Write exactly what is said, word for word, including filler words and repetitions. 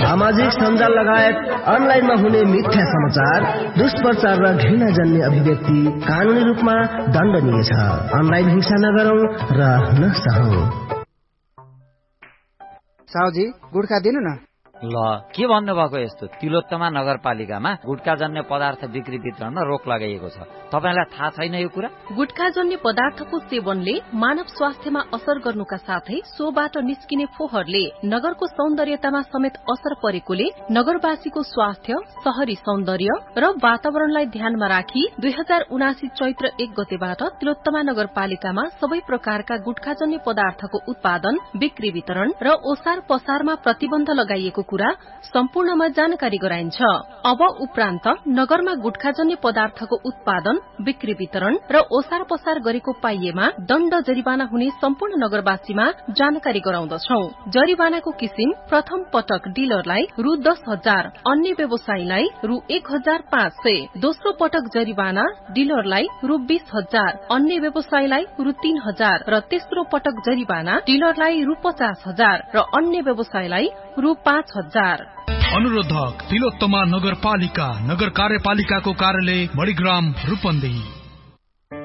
सामाजिक सञ्जाल लगायत अनलाइनमा हुने मिथ्या समाचार, दुष्प्रचार र घृणा जन्य अभिव्यक्ति कानूनी रूपमा दण्डनीय छ। अनलाइन हिंसा नगरौं र नसहौं। साउजी गुटखा दिनु न। ल के भन्नुभएको यस्तो तिलोत्तमा नगरपालिकामा गुटखाजन्य पदार्थ बिक्री वितरणमा रोक लगाइएको छ। तपाईलाई थाहा छैन यो कुरा? गुटखाजन्य पदार्थको सेवनले मानव स्वास्थ्यमा असर गर्नुका साथै सोबाट निस्किने फोहोरले नगरको सौन्दर्यतामा समेत असर परेकोले नगरवासीको स्वास्थ्य, शहरी सौन्दर्य र वातावरणलाई ध्यानमा राखी दुई हजार उनासी चैत्र एक गतेबाट तिलोत्तमा नगरपालिकामा सबै प्रकारका गुटखाजन्य पदार्थको उत्पादन, बिक्री वितरण र ओसार पसारमा प्रतिबन्ध लगाइएको कुरा सम्पूर्णमा जानकारी गराइन्छ। अब उपरान्त नगरमा गुटखाजन्य पदार्थको उत्पादन, बिक्री वितरण र ओसार पसार गरेको पाइएमा दण्ड जरिवाना हुने सम्पूर्ण नगरवासीमा जानकारी गराउँदछौ। जरिवानाको किसिम प्रथम पटक डिलरलाई रु दस हजार, अन्य व्यवसायीलाई रु एक हजार पाँच सय, दोस्रो पटक जरिवाना डिलरलाई रु बीस हजार, अन्य व्यवसायीलाई रु तीन हजार र तेस्रो पटक जरिवाना डिलरलाई रु पचास हजार र अन्य व्यवसायीलाई रु पाँच हजार। अनुरोधक तिलोत्तमा नगरपालिका, नगर कार्यपालिकाको कार्यालय मणिग्राम रूपन्देही।